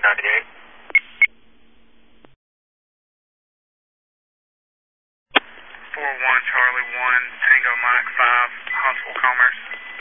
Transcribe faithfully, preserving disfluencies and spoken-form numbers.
ninety-eight. four one Charlie one, Tango Mike five, Huntsville Commerce.